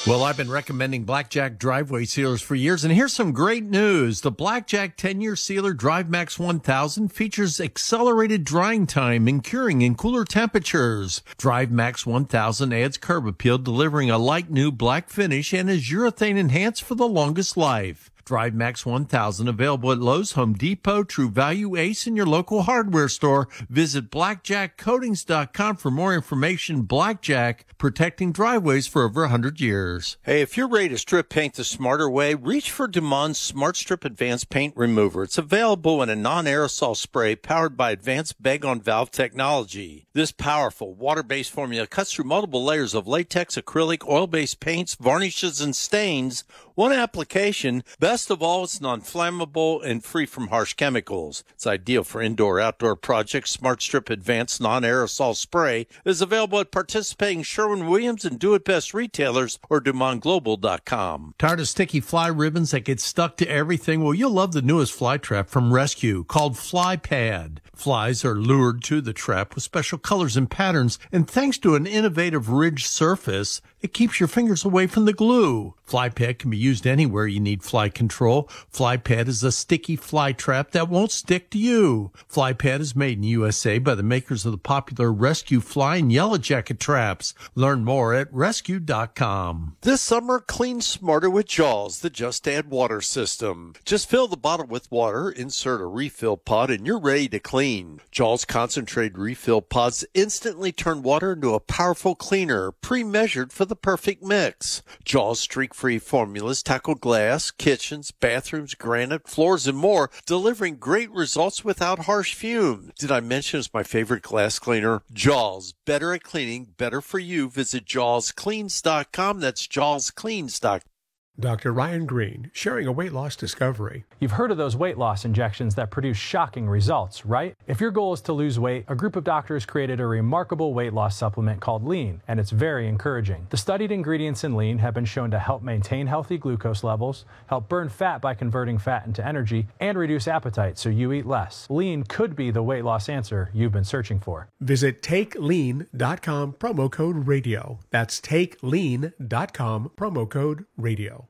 Well, I've been recommending Blackjack driveway sealers for years, and here's some great news. The Blackjack 10-year sealer DriveMax 1000 features accelerated drying time and curing in cooler temperatures. DriveMax 1000 adds curb appeal, delivering a light new black finish, and is urethane enhanced for the longest life. DriveMax 1000 available at Lowe's, Home Depot, True Value, Ace, and your local hardware store. Visit blackjackcoatings.com for more information. Blackjack, protecting driveways for over 100 years. Hey, if you're ready to strip paint the smarter way, reach for Dumond's Smart Strip Advanced Paint Remover. It's available in a non-aerosol spray powered by advanced bag-on-valve technology. This powerful water-based formula cuts through multiple layers of latex, acrylic, oil-based paints, varnishes, and stains. One application. Best of all, it's non-flammable and free from harsh chemicals. It's ideal for indoor-outdoor projects. Smart Strip Advanced Non-Aerosol Spray is available at participating Sherwin-Williams and Do-It-Best retailers or DumontGlobal.com. Tired of sticky fly ribbons that get stuck to everything? Well, you'll love the newest fly trap from Rescue called Fly Pad. Flies are lured to the trap with special colors and patterns, and thanks to an innovative ridged surface, it keeps your fingers away from the glue. Fly Pad can be used anywhere you need fly control. Fly Pad is a sticky fly trap that won't stick to you. Fly Pad is made in USA by the makers of the popular Rescue Fly and Yellow Jacket traps. Learn more at rescue.com. This summer, clean smarter with Jaws, the Just Add Water system. Just fill the bottle with water, insert a refill pod, and you're ready to clean. Jaws concentrated refill pods instantly turn water into a powerful cleaner, pre-measured for the perfect mix. Jaws streak-free formulas tackle glass, kitchens, bathrooms, granite, floors, and more, delivering great results without harsh fumes. Did I mention it's my favorite glass cleaner? Jaws, better at cleaning, better for you. Visit JawsCleans.com. That's JawsCleans.com. Dr. Ryan Green, sharing a weight loss discovery. You've heard of those weight loss injections that produce shocking results, right? If your goal is to lose weight, a group of doctors created a remarkable weight loss supplement called Lean, and it's very encouraging. The studied ingredients in Lean have been shown to help maintain healthy glucose levels, help burn fat by converting fat into energy, and reduce appetite so you eat less. Lean could be the weight loss answer you've been searching for. Visit TakeLean.com, promo code radio. That's TakeLean.com, promo code radio.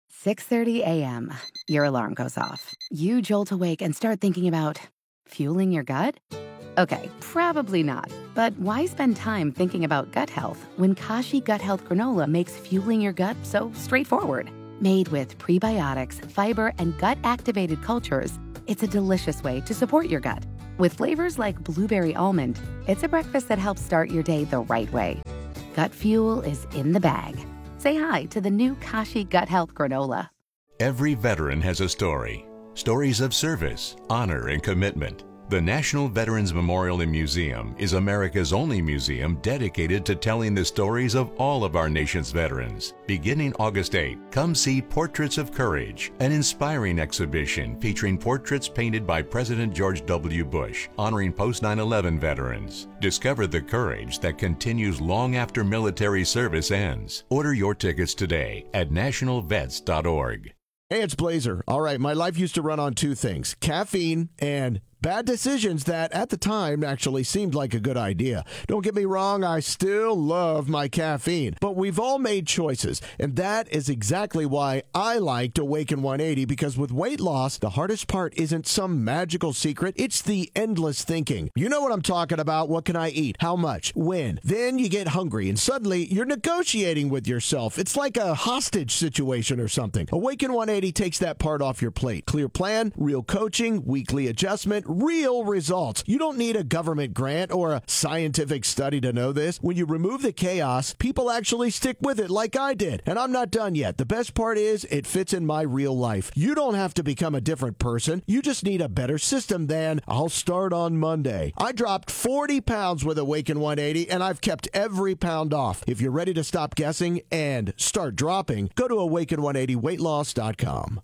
6:30 a.m. Your alarm goes off. You jolt awake and start thinking about fueling your gut? Okay, probably not. But why spend time thinking about gut health when Kashi Gut Health Granola makes fueling your gut so straightforward? Made with prebiotics, fiber, and gut-activated cultures, it's a delicious way to support your gut. With flavors like blueberry almond, it's a breakfast that helps start your day the right way. Gut fuel is in the bag. Say hi to the new Kashi Gut Health Granola. Every veteran has a story. Stories of service, honor, and commitment. The National Veterans Memorial and Museum is America's only museum dedicated to telling the stories of all of our nation's veterans. Beginning August 8, come see Portraits of Courage, an inspiring exhibition featuring portraits painted by President George W. Bush, honoring post-9/11 veterans. Discover the courage that continues long after military service ends. Order your tickets today at nationalvets.org. Hey, it's Blazer. All right, my life used to run on two things: caffeine and bad decisions that at the time actually seemed like a good idea. Don't get me wrong, I still love my caffeine, but we've all made choices, and that is exactly why I liked Awaken 180, because with weight loss, the hardest part isn't some magical secret, it's the endless thinking. You know what I'm talking about. What can I eat? How much? When? Then you get hungry, and suddenly you're negotiating with yourself. It's like a hostage situation or something. Awaken 180 takes that part off your plate. Clear plan, real coaching, weekly adjustment, real results. You don't need a government grant or a scientific study to know this. When you remove the chaos, people actually stick with it like I did. And I'm not done yet. The best part is it fits in my real life. You don't have to become a different person. You just need a better system than I'll start on Monday. I dropped 40 pounds with Awaken 180 and I've kept every pound off. If you're ready to stop guessing and start dropping, go to awaken180weightloss.com.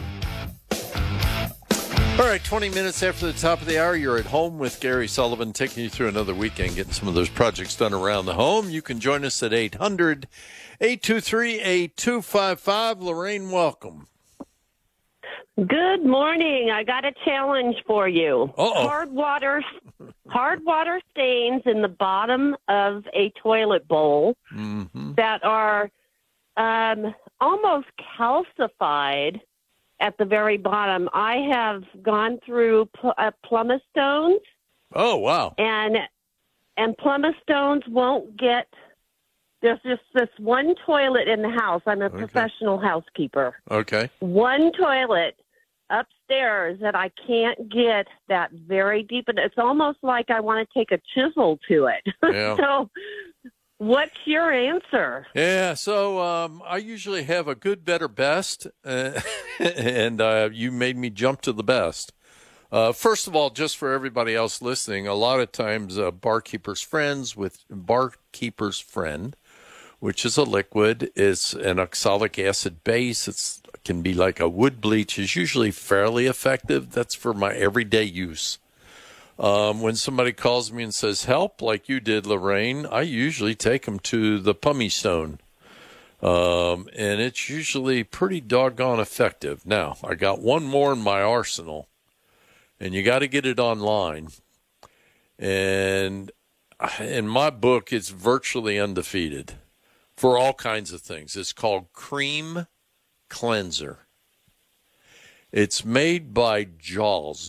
All right, 20 minutes after the top of the hour, you're at home with Gary Sullivan, taking you through another weekend, getting some of those projects done around the home. You can join us at 800-823-8255. Lorraine, welcome. Good morning. I got a challenge for you. Uh-oh. Hard water stains in the bottom of a toilet bowl that are almost calcified at the very bottom. I have gone through pumice stones. Oh, wow. And pumice stones won't get. There's just this one toilet in the house. I'm a professional housekeeper. Okay. One toilet upstairs that I can't get that very deep. And it's almost like I want to take a chisel to it. Yeah. So what's your answer? Yeah, so I usually have a good, better, best, and you made me jump to the best. First of all, just for everybody else listening, a lot of times Barkeeper's Friend, which is a liquid, is an oxalic acid base. It can be like a wood bleach, is usually fairly effective. That's for my everyday use. When somebody calls me and says, help, like you did, Lorraine, I usually take them to the pumice stone. And it's usually pretty doggone effective. Now, I got one more in my arsenal, and you got to get it online. And in my book, it's virtually undefeated for all kinds of things. It's called Cream Cleanser. It's made by Jaws,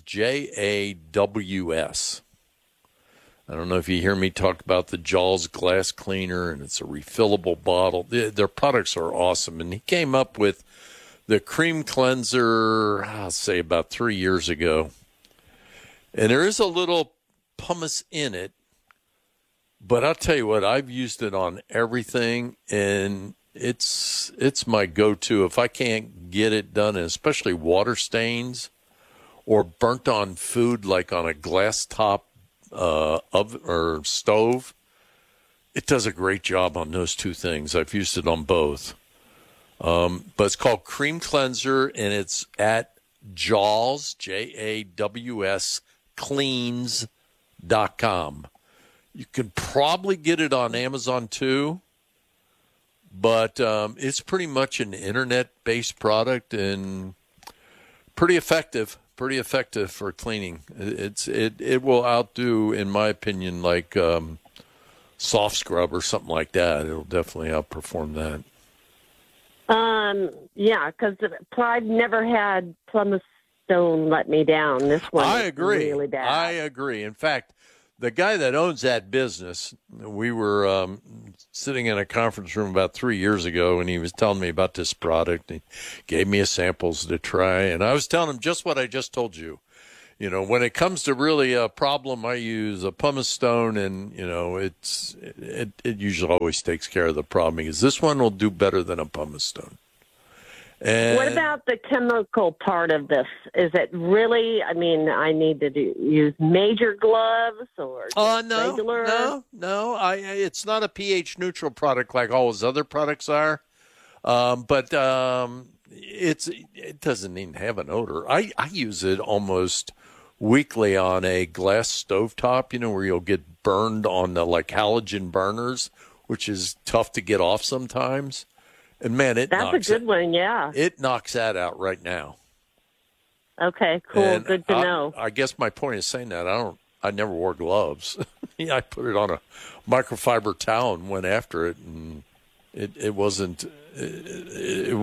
Jaws. I don't know if you hear me talk about the Jaws glass cleaner, and it's a refillable bottle. Their products are awesome. And he came up with the cream cleanser, I'll say about 3 years ago. And there is a little pumice in it. But I'll tell you what, I've used it on everything, and it's my go-to. If I can't get it done, and especially water stains or burnt on food, like on a glass top oven or stove, it does a great job on those two things. I've used it on both. But it's called Cream Cleanser, and it's at Jaws, Jaws, cleans.com. You can probably get it on Amazon too, but it's pretty much an internet-based product and pretty effective for cleaning. It will outdo, in my opinion, like soft scrub or something like that. It'll definitely outperform that. Yeah, because I've never had pumice stone let me down. This one I agree. Is really bad. I agree. In fact, the guy that owns that business, we were sitting in a conference room about 3 years ago, and he was telling me about this product. He gave me samples to try, and I was telling him just what I just told you. You know, when it comes to really a problem, I use a pumice stone, and, you know, it usually always takes care of the problem, because this one will do better than a pumice stone. And what about the chemical part of this? Is it really, I mean, I need to use major gloves or regular? No. It's not a pH neutral product like all his other products are. But it doesn't even have an odor. I use it almost weekly on a glass stovetop, you know, where you'll get burned on the like halogen burners, which is tough to get off sometimes. And man, that's a good one, yeah. It knocks that out right now. Okay, cool. And good to know. I guess my point is saying that I never wore gloves. I put it on a microfiber towel and went after it, and it wasn't a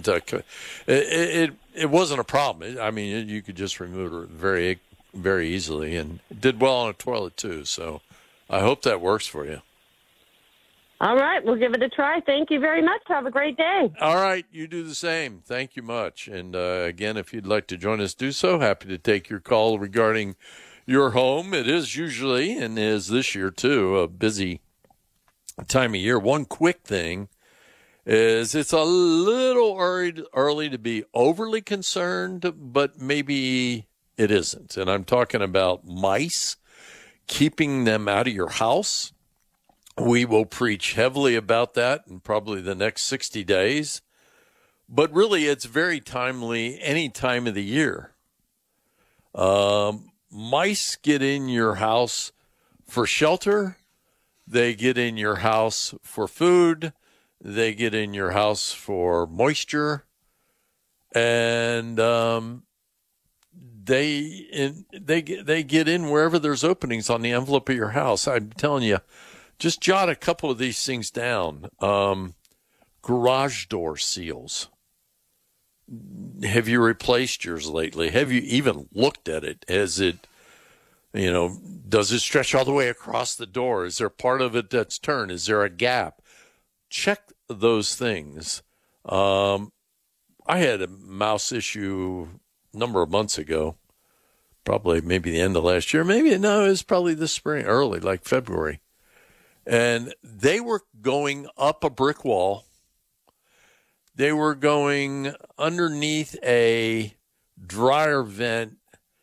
problem. I mean, you could just remove it very, very easily, and it did well on a toilet too. So I hope that works for you. All right, we'll give it a try. Thank you very much. Have a great day. All right, you do the same. Thank you much. And again, if you'd like to join us, do so. Happy to take your call regarding your home. It is usually, and is this year too, a busy time of year. One quick thing is it's a little early to be overly concerned, but maybe it isn't. And I'm talking about mice, keeping them out of your house. We will preach heavily about that in probably the next 60 days. But really, it's very timely any time of the year. Mice get in your house for shelter. They get in your house for food. They get in your house for moisture. And they get in wherever there's openings on the envelope of your house. I'm telling you. Just jot a couple of these things down. garage door seals. Have you replaced yours lately? Have you even looked at it? Has it, does it stretch all the way across the door? Is there part of it that's turned? Is there a gap? Check those things. I had a mouse issue a number of months ago, probably maybe the end of last year. It was probably this spring, early, like February. And they were going up a brick wall. They were going underneath a dryer vent.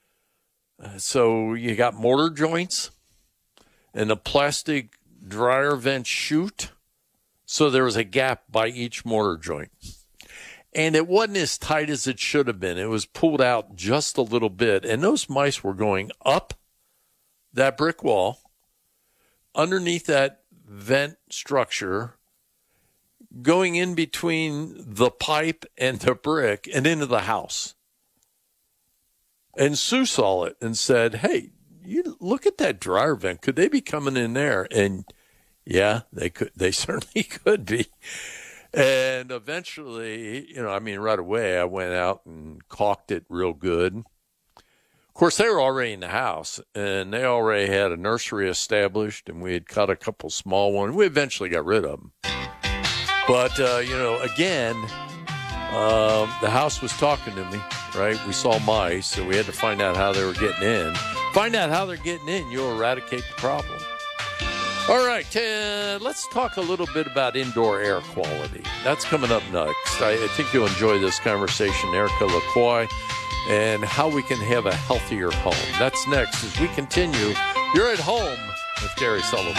So you got mortar joints and a plastic dryer vent chute. So there was a gap by each mortar joint. And it wasn't as tight as it should have been. It was pulled out just a little bit. And those mice were going up that brick wall, underneath that vent structure, going in between the pipe and the brick and into the house. And Sue saw it and said, hey, you look at that dryer vent. Could they be coming in there? And yeah, they could. They certainly could be. And eventually, right away, I went out and caulked it real good. Of course, they were already in the house, and they already had a nursery established, and we had cut a couple small ones. We eventually got rid of them. But, again, the house was talking to me, right? We saw mice, so we had to find out how they were getting in. Find out how they're getting in, you'll eradicate the problem. All right, let's talk a little bit about indoor air quality. That's coming up next. I think you'll enjoy this conversation, Erica Lacroix, and how we can have a healthier home. That's next as we continue. You're at home with Gary Sullivan.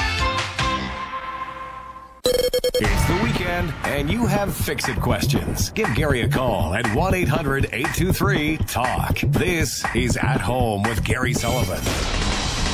It's the weekend, and you have fix-it questions. Give Gary a call at 1-800-823-TALK. This is At Home with Gary Sullivan.